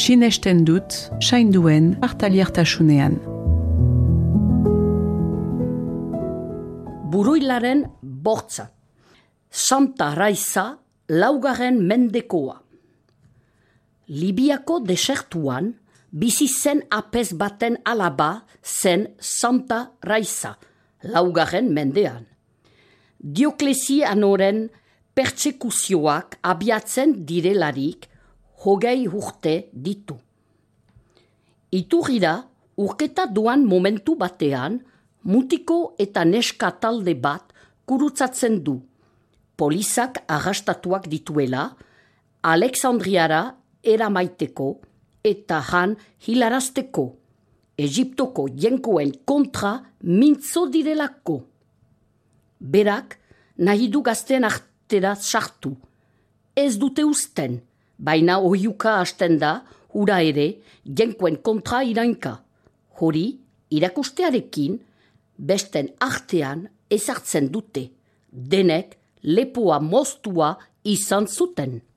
sinesten dut sainduen partaliertasunean. Buruilaren bortza. Santa Raiza, laugarren mendekoa. Libiako desertuan, bizi zen apez baten alaba zen Santa Raiza, laugarren mendean. Dioklesianoren pertsekuzioak abiatzen direlarik 20 urte ditu. Iturrira, urketa duan momentu batean, mutiko eta neska talde bat kurutzatzen du. Polizak arrastatuak dituela, Alexandriara eramaiteko eta han hilarazteko. Egiptoko jenkoen kontra mintzo direlako. Berak nahi du gazten artera sartu. Ez dute uzten, baina ohiuka hasten da, hura ere, jenkoen kontra irainka. Hori, irakustearekin, besten artean ezartzen dute. Denek lepoa moztua izan zuten.